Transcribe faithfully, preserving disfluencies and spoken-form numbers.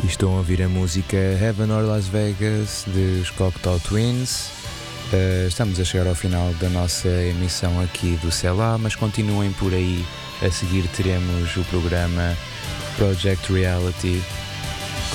E estão a ouvir a música Heaven or Las Vegas dos Cocteau Twins. Uh, estamos a chegar ao final da nossa emissão aqui do C E L A, mas continuem por aí. A seguir teremos o programa Project Reality